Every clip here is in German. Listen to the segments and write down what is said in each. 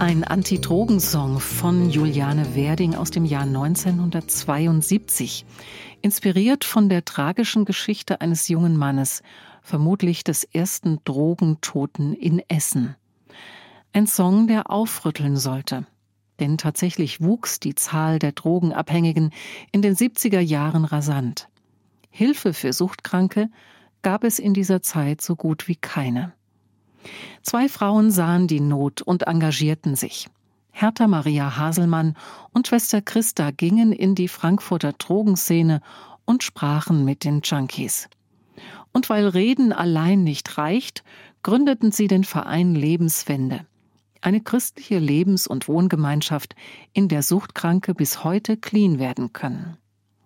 Ein Anti-Drogen-Song von Juliane Werding aus dem Jahr 1972. Inspiriert von der tragischen Geschichte eines jungen Mannes, vermutlich des ersten Drogentoten in Essen. Ein Song, der aufrütteln sollte. Denn tatsächlich wuchs die Zahl der Drogenabhängigen in den 70er Jahren rasant. Hilfe für Suchtkranke gab es in dieser Zeit so gut wie keine. 2 Frauen sahen die Not und engagierten sich. Hertha Maria Haselmann und Schwester Christa gingen in die Frankfurter Drogenszene und sprachen mit den Junkies. Und weil Reden allein nicht reicht, gründeten sie den Verein Lebenswende. Eine christliche Lebens- und Wohngemeinschaft, in der Suchtkranke bis heute clean werden können.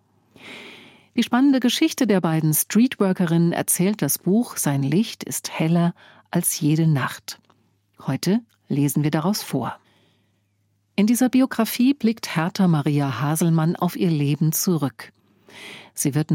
Die spannende Geschichte der beiden Streetworkerinnen erzählt das Buch Sein Licht ist heller als jede Nacht. Heute lesen wir daraus vor. In dieser Biografie blickt Hertha Maria Haselmann auf ihr Leben zurück. Sie wird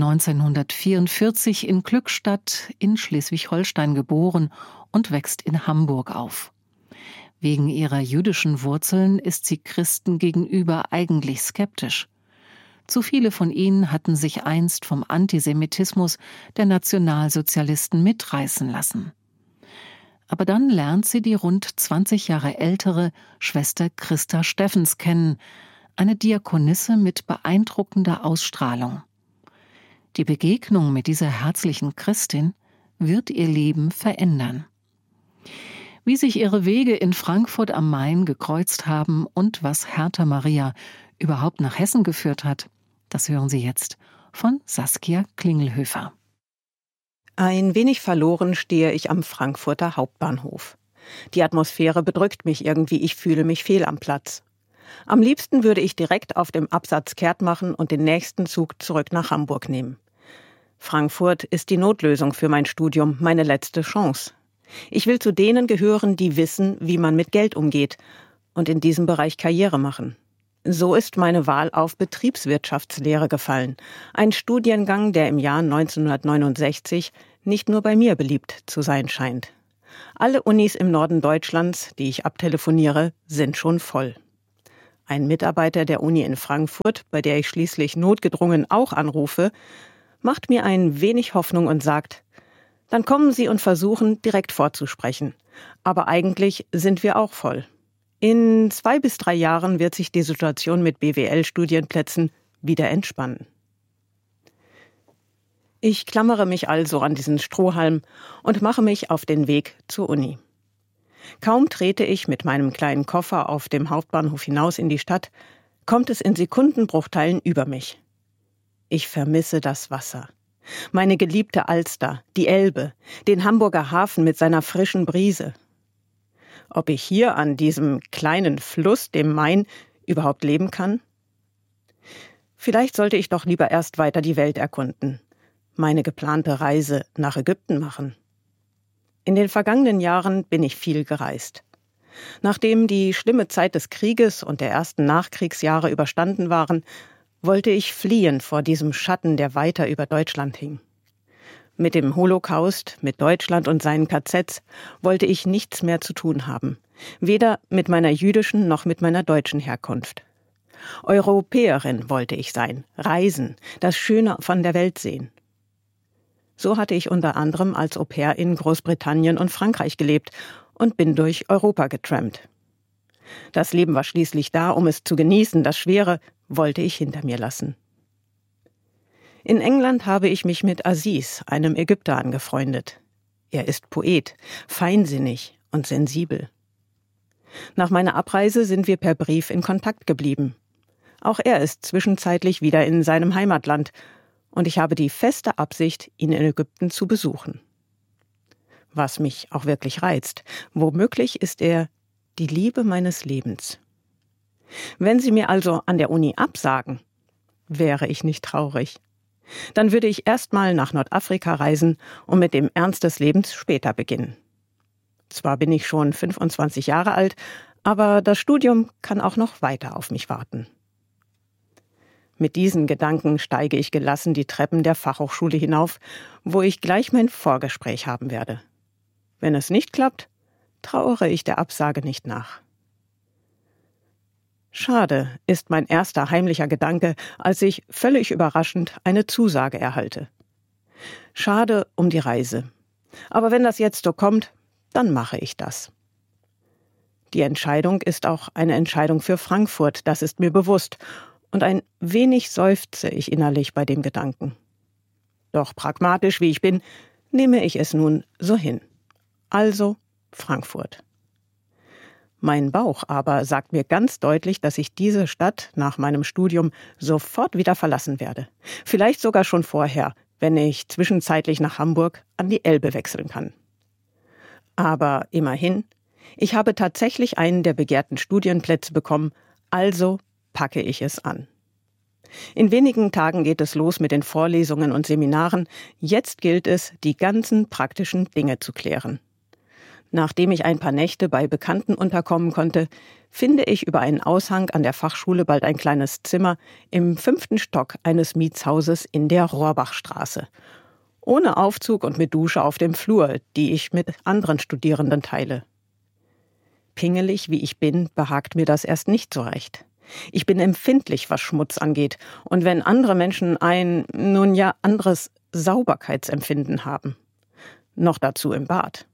1944 in Glückstadt in Schleswig-Holstein geboren und wächst in Hamburg auf. Wegen ihrer jüdischen Wurzeln ist sie Christen gegenüber eigentlich skeptisch. Zu viele von ihnen hatten sich einst vom Antisemitismus der Nationalsozialisten mitreißen lassen. Aber dann lernt sie die rund 20 Jahre ältere Schwester Christa Steffens kennen, eine Diakonisse mit beeindruckender Ausstrahlung. Die Begegnung mit dieser herzlichen Christin wird ihr Leben verändern. Wie sich ihre Wege in Frankfurt am Main gekreuzt haben und was Hertha Maria überhaupt nach Hessen geführt hat, das hören Sie jetzt von Saskia Klingelhöfer. Ein wenig verloren stehe ich am Frankfurter Hauptbahnhof. Die Atmosphäre bedrückt mich irgendwie, ich fühle mich fehl am Platz. Am liebsten würde ich direkt auf dem Absatz kehrt machen und den nächsten Zug zurück nach Hamburg nehmen. Frankfurt ist die Notlösung für mein Studium, meine letzte Chance. Ich will zu denen gehören, die wissen, wie man mit Geld umgeht und in diesem Bereich Karriere machen. So ist meine Wahl auf Betriebswirtschaftslehre gefallen. Ein Studiengang, der im Jahr 1969 nicht nur bei mir beliebt zu sein scheint. Alle Unis im Norden Deutschlands, die ich abtelefoniere, sind schon voll. Ein Mitarbeiter der Uni in Frankfurt, bei der ich schließlich notgedrungen auch anrufe, macht mir ein wenig Hoffnung und sagt: Dann kommen Sie und versuchen, direkt vorzusprechen. Aber eigentlich sind wir auch voll. In 2 bis 3 Jahren wird sich die Situation mit BWL-Studienplätzen wieder entspannen. Ich klammere mich also an diesen Strohhalm und mache mich auf den Weg zur Uni. Kaum trete ich mit meinem kleinen Koffer auf dem Hauptbahnhof hinaus in die Stadt, kommt es in Sekundenbruchteilen über mich. Ich vermisse das Wasser. Meine geliebte Alster, die Elbe, den Hamburger Hafen mit seiner frischen Brise. Ob ich hier an diesem kleinen Fluss, dem Main, überhaupt leben kann? Vielleicht sollte ich doch lieber erst weiter die Welt erkunden, meine geplante Reise nach Ägypten machen. In den vergangenen Jahren bin ich viel gereist. Nachdem die schlimme Zeit des Krieges und der ersten Nachkriegsjahre überstanden waren, wollte ich fliehen vor diesem Schatten, der weiter über Deutschland hing. Mit dem Holocaust, mit Deutschland und seinen KZs wollte ich nichts mehr zu tun haben. Weder mit meiner jüdischen noch mit meiner deutschen Herkunft. Europäerin wollte ich sein, reisen, das Schöne von der Welt sehen. So hatte ich unter anderem als Au-pair in Großbritannien und Frankreich gelebt und bin durch Europa getrampt. Das Leben war schließlich da, um es zu genießen. Das Schwere wollte ich hinter mir lassen. In England habe ich mich mit Aziz, einem Ägypter, angefreundet. Er ist Poet, feinsinnig und sensibel. Nach meiner Abreise sind wir per Brief in Kontakt geblieben. Auch er ist zwischenzeitlich wieder in seinem Heimatland und ich habe die feste Absicht, ihn in Ägypten zu besuchen. Was mich auch wirklich reizt. Womöglich ist er die Liebe meines Lebens. Wenn Sie mir also an der Uni absagen, wäre ich nicht traurig. Dann würde ich erstmal nach Nordafrika reisen und mit dem Ernst des Lebens später beginnen. Zwar bin ich schon 25 Jahre alt, aber das Studium kann auch noch weiter auf mich warten. Mit diesen Gedanken steige ich gelassen die Treppen der Fachhochschule hinauf, wo ich gleich mein Vorgespräch haben werde. Wenn es nicht klappt, trauere ich der Absage nicht nach. Schade, ist mein erster heimlicher Gedanke, als ich völlig überraschend eine Zusage erhalte. Schade um die Reise. Aber wenn das jetzt so kommt, dann mache ich das. Die Entscheidung ist auch eine Entscheidung für Frankfurt, das ist mir bewusst. Und ein wenig seufze ich innerlich bei dem Gedanken. Doch pragmatisch wie ich bin, nehme ich es nun so hin. Also Frankfurt. Mein Bauch aber sagt mir ganz deutlich, dass ich diese Stadt nach meinem Studium sofort wieder verlassen werde. Vielleicht sogar schon vorher, wenn ich zwischenzeitlich nach Hamburg an die Elbe wechseln kann. Aber immerhin, ich habe tatsächlich einen der begehrten Studienplätze bekommen, also packe ich es an. In wenigen Tagen geht es los mit den Vorlesungen und Seminaren. Jetzt gilt es, die ganzen praktischen Dinge zu klären. Nachdem ich ein paar Nächte bei Bekannten unterkommen konnte, finde ich über einen Aushang an der Fachschule bald ein kleines Zimmer im 5. Stock eines Mietshauses in der Rohrbachstraße. Ohne Aufzug und mit Dusche auf dem Flur, die ich mit anderen Studierenden teile. Pingelig wie ich bin, behagt mir das erst nicht so recht. Ich bin empfindlich, was Schmutz angeht. Und wenn andere Menschen ein, anderes Sauberkeitsempfinden haben. Noch dazu im Bad.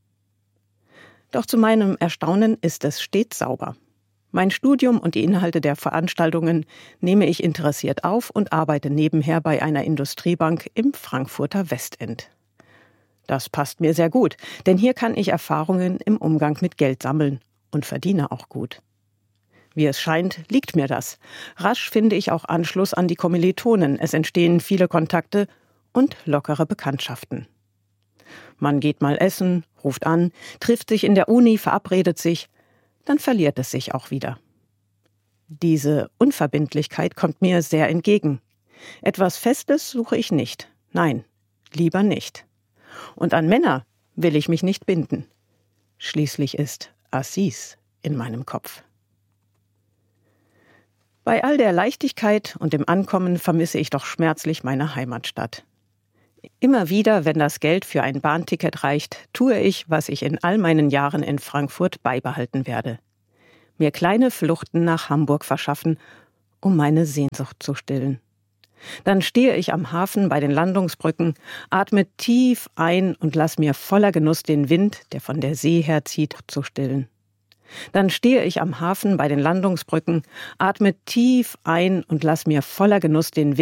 Doch zu meinem Erstaunen ist es stets sauber. Mein Studium und die Inhalte der Veranstaltungen nehme ich interessiert auf und arbeite nebenher bei einer Industriebank im Frankfurter Westend. Das passt mir sehr gut, denn hier kann ich Erfahrungen im Umgang mit Geld sammeln und verdiene auch gut. Wie es scheint, liegt mir das. Rasch finde ich auch Anschluss an die Kommilitonen. Es entstehen viele Kontakte und lockere Bekanntschaften. Man geht mal essen, ruft an, trifft sich in der Uni, verabredet sich, dann verliert es sich auch wieder. Diese Unverbindlichkeit kommt mir sehr entgegen. Etwas Festes suche ich nicht. Nein, lieber nicht. Und an Männer will ich mich nicht binden. Schließlich ist Assis in meinem Kopf. Bei all der Leichtigkeit und dem Ankommen vermisse ich doch schmerzlich meine Heimatstadt. Immer wieder, wenn das Geld für ein Bahnticket reicht, tue ich, was ich in all meinen Jahren in Frankfurt beibehalten werde. Mir kleine Fluchten nach Hamburg verschaffen, um meine Sehnsucht zu stillen. Dann stehe ich am Hafen bei den Landungsbrücken, atme tief ein und lass mir voller Genuss den Wind, der von der See herzieht, zu stillen. Dann stehe ich am Hafen bei den Landungsbrücken, atme tief ein und lass mir voller Genuss den Wind,